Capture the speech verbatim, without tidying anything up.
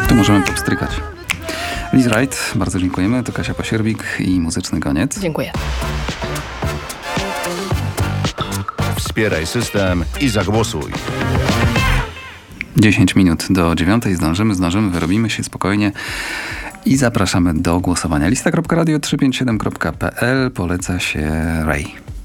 Tu możemy popstrykać. Liz Wright, bardzo dziękujemy. To Kasia Pasierbik i Muzyczny Koniec. Dziękuję. Wspieraj system i zagłosuj. dziesięć minut do dziewiątej. Zdążymy, zdążymy, wyrobimy się spokojnie i zapraszamy do głosowania. Lista kropka radio trzysta pięćdziesiąt siedem kropka p l. Poleca się Ray.